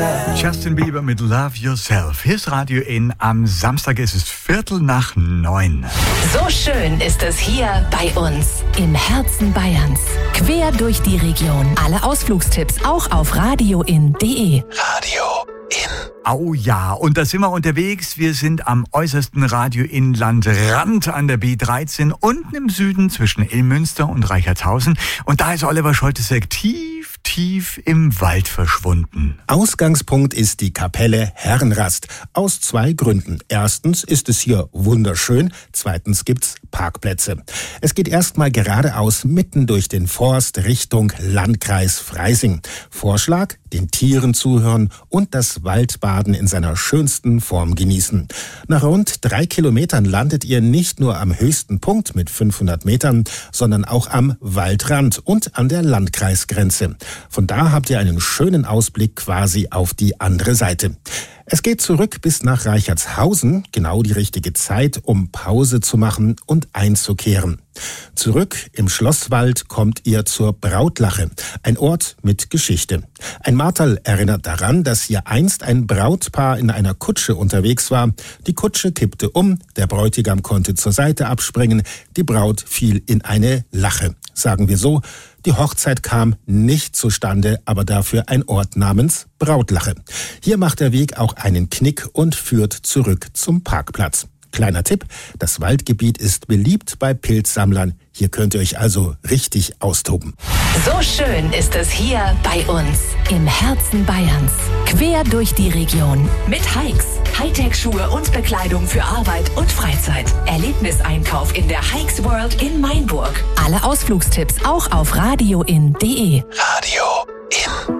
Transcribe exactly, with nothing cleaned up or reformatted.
Justin Bieber mit Love Yourself. Hier ist Radio In. Am Samstag ist es Viertel nach neun. So schön ist es hier bei uns im Herzen Bayerns. Quer durch die Region. Alle Ausflugstipps auch auf radioin punkt de. Radio In. Oh ja, und da sind wir unterwegs. Wir sind am äußersten Radio-In-Land-Rand an der B dreizehn, unten im Süden zwischen Ilmünster und Reichertshausen. Und da ist Oliver Scholtesek tief, tief im Wald verschwunden. Ausgangspunkt ist die Kapelle Herrenrast. Aus zwei Gründen. Erstens ist es hier wunderschön. Zweitens gibt's Parkplätze. Es geht erstmal geradeaus mitten durch den Forst Richtung Landkreis Freising. Vorschlag: den Tieren zuhören und das Waldbaden in seiner schönsten Form genießen. Nach rund drei Kilometern landet ihr nicht nur am höchsten Punkt mit fünfhundert Metern, sondern auch am Waldrand und an der Landkreisgrenze. Von da habt ihr einen schönen Ausblick quasi auf die andere Seite. Es geht zurück bis nach Reichertshausen, genau die richtige Zeit, um Pause zu machen und einzukehren. Zurück im Schlosswald kommt ihr zur Brautlache, ein Ort mit Geschichte. Ein Marterl erinnert daran, dass hier einst ein Brautpaar in einer Kutsche unterwegs war. Die Kutsche kippte um, der Bräutigam konnte zur Seite abspringen, die Braut fiel in eine Lache. Sagen wir so, die Hochzeit kam nicht zustande, aber dafür ein Ort namens Brautlache. Hier macht der Weg auch einen Knick und führt zurück zum Parkplatz. Kleiner Tipp: das Waldgebiet ist beliebt bei Pilzsammlern. Hier könnt ihr euch also richtig austoben. So schön ist es hier bei uns im Herzen Bayerns. Quer durch die Region. Mit Hikes, Hightech-Schuhe und Bekleidung für Arbeit und Freizeit. Erlebniseinkauf in der Hikes World in Mainburg. Alle Ausflugstipps auch auf radioin punkt de. Radio In.